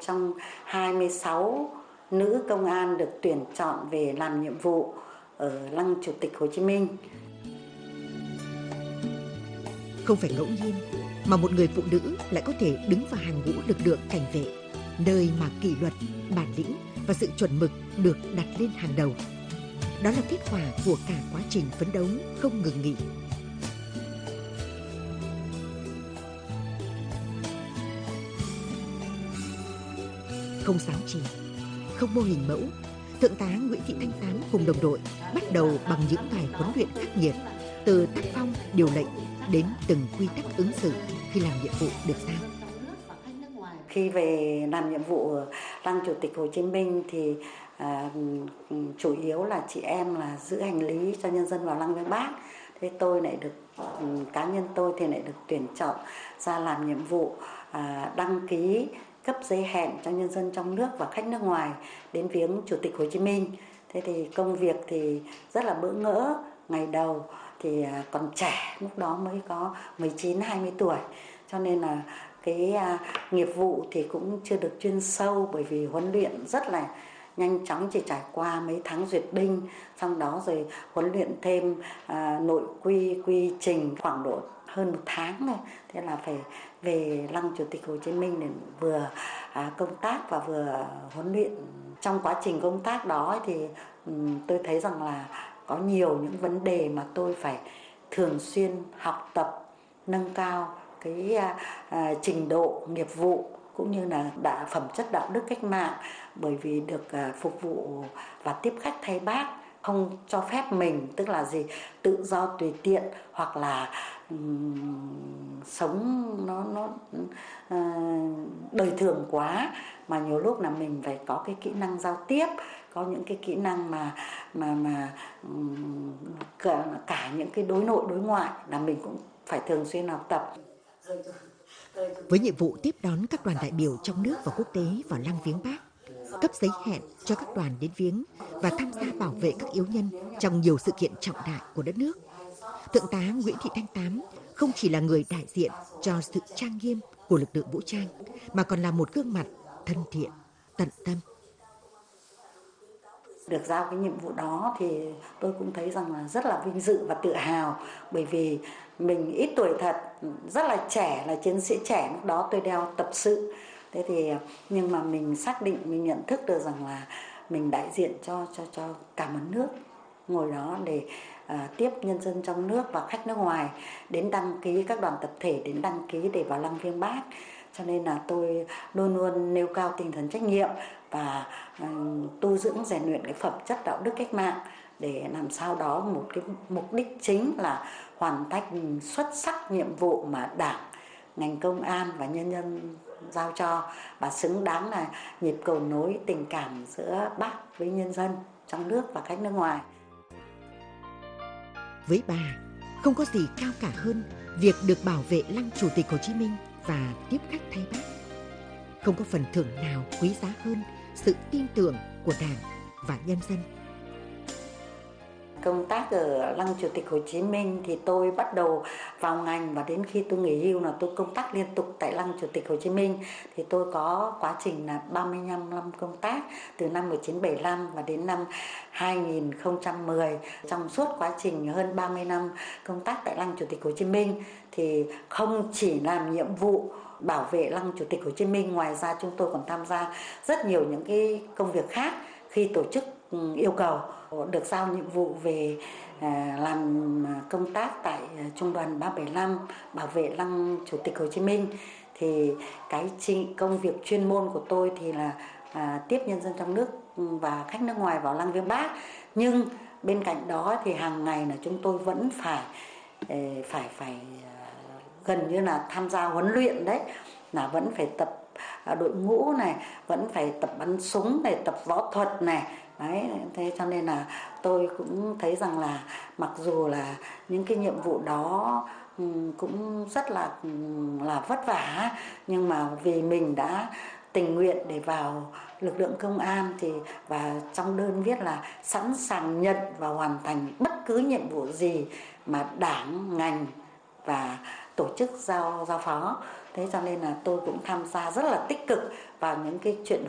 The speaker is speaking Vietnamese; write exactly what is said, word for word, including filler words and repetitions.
trong hai mươi sáu nữ công an được tuyển chọn về làm nhiệm vụ ở Lăng Chủ tịch Hồ Chí Minh. Không phải ngẫu nhiên mà một người phụ nữ lại có thể đứng vào hàng ngũ lực lượng cảnh vệ, nơi mà kỷ luật, bản lĩnh và sự chuẩn mực được đặt lên hàng đầu. Đó là kết quả của cả quá trình phấn đấu không ngừng nghỉ. Không sáng chỉ, không mô hình mẫu, Thượng tá Nguyễn Thị Thanh Tám cùng đồng đội bắt đầu bằng những bài huấn luyện khắc nghiệt, từ tác phong, điều lệnh đến từng quy tắc ứng xử khi làm nhiệm vụ được giao. Khi về làm nhiệm vụ ở Lăng Chủ tịch Hồ Chí Minh thì à, chủ yếu là chị em là giữ hành lý cho nhân dân vào Lăng Viếng Bác. Thế tôi lại được, cá nhân tôi thì lại được tuyển chọn ra làm nhiệm vụ à, đăng ký cấp giấy hẹn cho nhân dân trong nước và khách nước ngoài đến viếng Chủ tịch Hồ Chí Minh. Thế thì công việc thì rất là bỡ ngỡ. Ngày đầu thì còn trẻ, lúc đó mới có mười chín hai mươi tuổi, cho nên là cái à, nghiệp vụ thì cũng chưa được chuyên sâu, bởi vì huấn luyện rất là nhanh chóng, chỉ trải qua mấy tháng duyệt binh, xong đó rồi huấn luyện thêm à, nội quy quy trình khoảng độ hơn một tháng này. Thế là phải về Lăng Chủ tịch Hồ Chí Minh để vừa à, công tác và vừa huấn luyện. Trong quá trình công tác đó thì um, tôi thấy rằng là có nhiều những vấn đề mà tôi phải thường xuyên học tập, nâng cao cái à, à, trình độ nghiệp vụ cũng như là đã phẩm chất đạo đức cách mạng, bởi vì được à, phục vụ và tiếp khách thay bác, không cho phép mình, tức là gì, tự do tùy tiện hoặc là um, sống nó nó uh, đời thường quá, mà nhiều lúc là mình phải có cái kỹ năng giao tiếp, có những cái kỹ năng mà mà mà um, cả, cả những cái đối nội đối ngoại là mình cũng phải thường xuyên học tập. Với nhiệm vụ tiếp đón các đoàn đại biểu trong nước và quốc tế vào Lăng Viếng Bác, cấp giấy hẹn cho các đoàn đến viếng và tham gia bảo vệ các yếu nhân trong nhiều sự kiện trọng đại của đất nước, Thượng tá Nguyễn Thị Thanh Tám không chỉ là người đại diện cho sự trang nghiêm của lực lượng vũ trang, mà còn là một gương mặt thân thiện, tận tâm. Được giao cái nhiệm vụ đó thì tôi cũng thấy rằng là rất là vinh dự và tự hào, bởi vì mình ít tuổi thật, rất là trẻ, là chiến sĩ trẻ, lúc đó tôi đeo tập sự. Thế thì nhưng mà mình xác định, mình nhận thức được rằng là mình đại diện cho cho cho cả một nước, ngồi đó để à, tiếp nhân dân trong nước và khách nước ngoài đến đăng ký, các đoàn tập thể đến đăng ký để vào Lăng Viếng Bác. Cho nên là tôi luôn luôn nêu cao tinh thần trách nhiệm và uh, tu dưỡng rèn luyện cái phẩm chất đạo đức cách mạng, để làm sao đó một cái mục đích chính là hoàn thành xuất sắc nhiệm vụ mà Đảng, ngành công an và nhân dân giao cho, và xứng đáng là nhịp cầu nối tình cảm giữa Bác với nhân dân trong nước và khách nước ngoài. Với bà, không có gì cao cả hơn việc được bảo vệ Lăng Chủ tịch Hồ Chí Minh và tiếp khách thay bác. Không có phần thưởng nào quý giá hơn sự tin tưởng của Đảng và nhân dân. Công tác ở Lăng Chủ tịch Hồ Chí Minh thì tôi bắt đầu vào ngành, và đến khi tôi nghỉ hưu là tôi công tác liên tục tại Lăng Chủ tịch Hồ Chí Minh. Thì tôi có quá trình là ba mươi lăm năm công tác, từ năm một nghìn chín trăm bảy mươi lăm và đến năm hai nghìn không trăm mười. Trong suốt quá trình hơn ba mươi năm công tác tại Lăng Chủ tịch Hồ Chí Minh thì không chỉ làm nhiệm vụ bảo vệ Lăng Chủ tịch Hồ Chí Minh, ngoài ra chúng tôi còn tham gia rất nhiều những cái công việc khác. Khi tổ chức yêu cầu được giao nhiệm vụ về à, làm công tác tại Trung đoàn ba bảy lăm bảo vệ Lăng Chủ tịch Hồ Chí Minh, thì cái công việc chuyên môn của tôi thì là à, tiếp nhân dân trong nước và khách nước ngoài vào Lăng Viếng Bác. Nhưng bên cạnh đó thì hàng ngày là chúng tôi vẫn phải phải phải gần như là tham gia huấn luyện đấy, là vẫn phải tập đội ngũ này, vẫn phải tập bắn súng này, tập võ thuật này. Đấy, thế cho nên là tôi cũng thấy rằng là mặc dù là những cái nhiệm vụ đó cũng rất là là vất vả, nhưng mà vì mình đã tình nguyện để vào lực lượng công an thì, và trong đơn viết là sẵn sàng nhận và hoàn thành bất cứ nhiệm vụ gì mà Đảng, ngành và tổ chức giao giao phó. Thế cho nên là tôi cũng tham gia rất là tích cực vào những cái chuyện